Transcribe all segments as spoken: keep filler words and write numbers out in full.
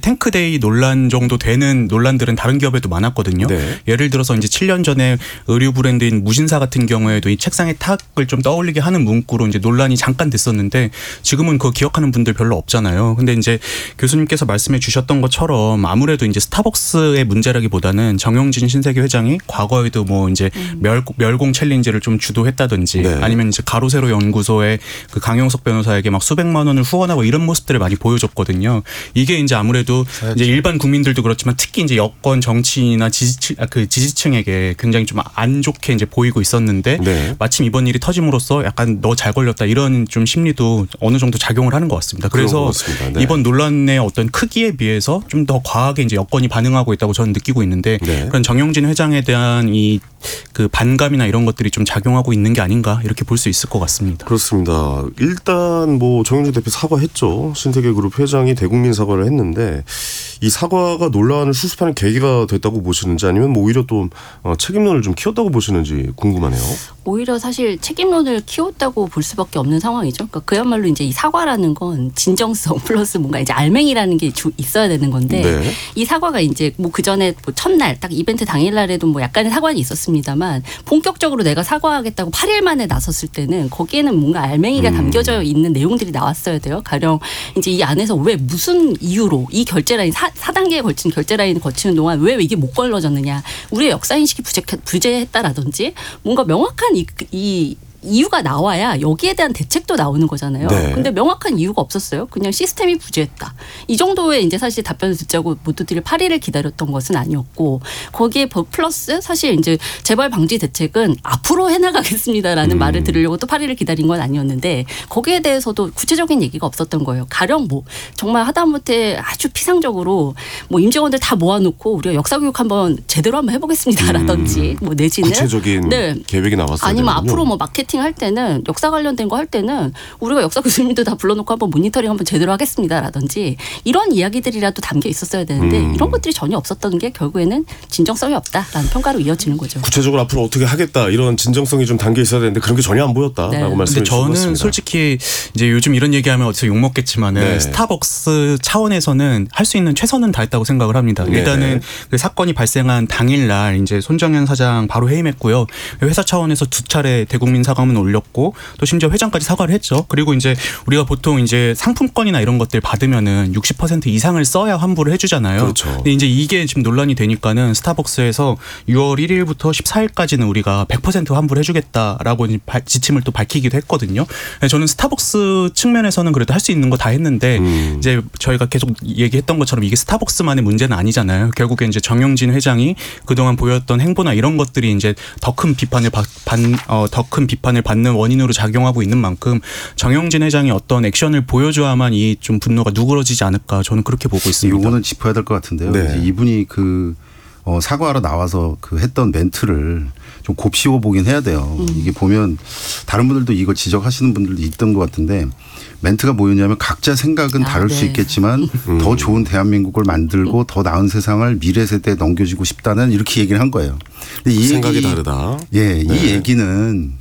탱크데이 논란 정도 되는 논란들은 다른 기업에도 많았거든요. 네. 예를 들어서 이제 칠 년 전에 의류 브랜드인 무신사 같은 경우에도 이 책상의 탁을 좀 떠올리게 하는 문구로 이제 논란이 잠깐 됐었는데 지금은 그거 기억하는 분들 별로 없잖아요. 근데 이제 교수님께서 말씀해 주셨던 것처럼 아무래도 이제 스타벅스의 문제라기보다는 정용진 신세계 회장이 과거에도 뭐 이제 음. 멸, 멸공 챌린지를 좀 주도했다든지 네. 아니면 이제 가로세로 연구소에 그 강용석 변호사에게 막 수백만 원을 후원하고 이런 모습들을 많이 보여줬거든요. 이게 이제 아무래도 이제 일반 국민들도 그렇지만 특히 이제 여권 정치인이나 지지층, 그 지지층에게 굉장히 좀 안 좋게 이제 보이고 있었는데 네. 마침 이번 일이 터짐으로써 약간 너 잘 걸렸다 이런 좀 심리도 어느 정도 작용을 하는 것 같습니다. 그래서 네. 이번 논란의 어떤 크기에 비해서 좀 더 과하게 이제 여권이 반응하고 있다고 저는 느끼고 있는데 네. 그런 정용진 회장에 대한 이 그 반감이나 이런 것들이 좀 작용하고 있는 게 아닌가 이렇게 볼 수 있을 것 같습니다. 그렇습니다. 일단 뭐 정용진 대표 사과했죠. 신세계그룹 회장이 대국민 사과를 했는데 이 사과가 논란을 수습하는 계기가 됐다고 보시는지 아니면 뭐 오히려 또 책임론을 좀 키웠다고 보시는지 궁금하네요. 오히려 사실 책임론을 키웠다고 볼 수밖에 없는 상황이죠. 그러니까 그야말로 이제 이 사과라는 건 진정성 플러스 뭔가 이제 알맹이라는 게 있어야 되는 건데 네. 이 사과가 이제 뭐 그 전에 뭐 첫날 딱 이벤트 당일날에도 뭐 약간의 사과는 있었습니다만 본격적으로 내가 사과하겠다고 팔 일 만에 나섰을 때는 거기에는 뭔가 알맹이가 음. 담겨져 있는 내용들이 나왔어야 돼요. 가령 이제 이 안에서 왜 무슨 이유로 이 결제 라인 사, 사 단계에 걸친 결제 라인을 거치는 동안 왜 이게 못 걸러졌느냐. 우리의 역사인식이 부재, 부재했다라든지 뭔가 명확한 이, 이 이유가 나와야 여기에 대한 대책도 나오는 거잖아요. 네. 근데 명확한 이유가 없었어요. 그냥 시스템이 부재했다. 이 정도의 이제 사실 답변을 듣자고 모두들이 팔 일을 기다렸던 것은 아니었고 거기에 플러스 사실 이제 재발 방지 대책은 앞으로 해나가겠습니다라는 음. 말을 들으려고 또 팔 일을 기다린 건 아니었는데 거기에 대해서도 구체적인 얘기가 없었던 거예요. 가령 뭐 정말 하다못해 아주 피상적으로 뭐 임직원들 다 모아놓고 우리가 역사교육 한번 제대로 한번 해보겠습니다라든지 음. 뭐 내지는 구체적인 네. 계획이 나왔어요. 아니면 되는군요. 앞으로 뭐 마케팅 할 때는 역사 관련된 거 할 때는 우리가 역사 교수님도 다 불러놓고 한번 모니터링 한번 제대로 하겠습니다라든지 이런 이야기들이라도 담겨 있었어야 되는데 음. 이런 것들이 전혀 없었던 게 결국에는 진정성이 없다라는 평가로 이어지는 거죠. 구체적으로 앞으로 어떻게 하겠다 이런 진정성이 좀 담겨 있어야 되는데 그런 게 전혀 안 보였다라고 네. 말씀해 주셨습니다. 근데 저는 솔직히 이제 요즘 이런 얘기하면 어디서 욕 먹겠지만은 네. 스타벅스 차원에서는 할 수 있는 최선은 다했다고 생각을 합니다. 네. 일단은 그 사건이 발생한 당일날 이제 손정현 사장 바로 해임했고요. 회사 차원에서 두 차례 대국민 사과 을 올렸고 또 심지어 회장까지 사과를 했죠. 그리고 이제 우리가 보통 이제 상품권이나 이런 것들 받으면은 육십 퍼센트 이상을 써야 환불을 해주잖아요. 그렇죠. 근데 이제 이게 지금 논란이 되니까는 스타벅스에서 유월 일일부터 십사일까지는 우리가 백 퍼센트 환불해주겠다라고 지침을 또 밝히기도 했거든요. 저는 스타벅스 측면에서는 그래도 할 수 있는 거 다 했는데 음. 이제 저희가 계속 얘기했던 것처럼 이게 스타벅스만의 문제는 아니잖아요. 결국에 이제 정용진 회장이 그동안 보였던 행보나 이런 것들이 이제 더 큰 비판을 받, 어, 더 큰 비판 비판을 받는 원인으로 작용하고 있는 만큼 정용진 회장이 어떤 액션을 보여줘야만 이 좀 분노가 누그러지지 않을까 저는 그렇게 보고 있습니다. 이거는 짚어야 될 것 같은데요. 네. 이분이 그 어, 사과하러 나와서 그 했던 멘트를 좀 곱씹어 보긴 해야 돼요. 음. 이게 보면 다른 분들도 이거 지적하시는 분들도 있던 것 같은데 멘트가 뭐였냐면 각자 생각은 다를 아, 네. 수 있겠지만 음. 더 좋은 대한민국을 만들고 더 나은 세상을 미래 세대에 넘겨주고 싶다는 이렇게 얘기를 한 거예요. 근데 이 생각이 얘기, 다르다. 예, 네. 이 얘기는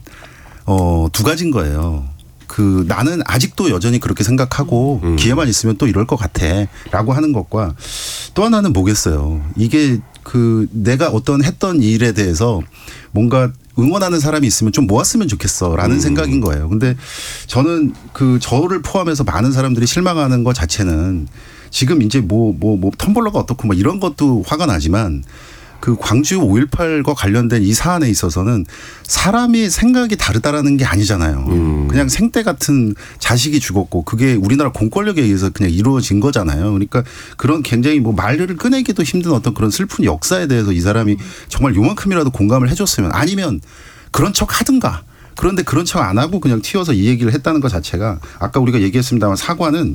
어, 두 가지인 거예요. 그 나는 아직도 여전히 그렇게 생각하고 음. 기회만 있으면 또 이럴 것 같아 라고 하는 것과 또 하나는 뭐겠어요. 이게 그 내가 어떤 했던 일에 대해서 뭔가 응원하는 사람이 있으면 좀 모았으면 좋겠어 라는 음. 생각인 거예요. 근데 저는 그 저를 포함해서 많은 사람들이 실망하는 것 자체는 지금 이제 뭐, 뭐, 뭐 텀블러가 어떻고 뭐 이런 것도 화가 나지만 그 광주 오일팔과 관련된 이 사안에 있어서는 사람이 생각이 다르다라는 게 아니잖아요. 음. 그냥 생떼 같은 자식이 죽었고 그게 우리나라 공권력에 의해서 그냥 이루어진 거잖아요. 그러니까 그런 굉장히 뭐 말을 꺼내기도 힘든 어떤 그런 슬픈 역사에 대해서 이 사람이 정말 요만큼이라도 공감을 해줬으면 아니면 그런 척 하든가. 그런데 그런 척 안 하고 그냥 튀어서 이 얘기를 했다는 것 자체가 아까 우리가 얘기했습니다만 사과는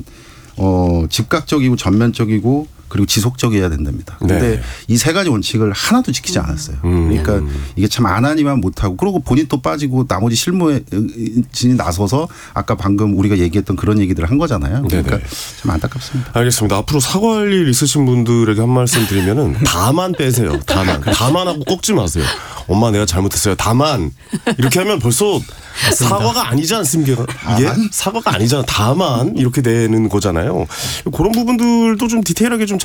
어 즉각적이고 전면적이고 그리고 지속적이어야 된답니다. 그런데 네. 이 세 가지 원칙을 하나도 지키지 않았어요. 음. 그러니까 이게 참 안 하니만 못하고 그러고 본인 또 빠지고 나머지 실무진이 나서서 아까 방금 우리가 얘기했던 그런 얘기들을 한 거잖아요. 그러니까 네네. 참 안타깝습니다. 알겠습니다. 앞으로 사과할 일 있으신 분들에게 한 말씀 드리면은 다만 빼세요. 다만. 다만하고 꺾지 마세요. 엄마 내가 잘못했어요. 다만 이렇게 하면 벌써 맞습니다. 사과가 아니지 않습니까? 이게 사과가 아니잖아. 다만 이렇게 되는 거잖아요. 그런 부분들도 좀 디테일하게 좀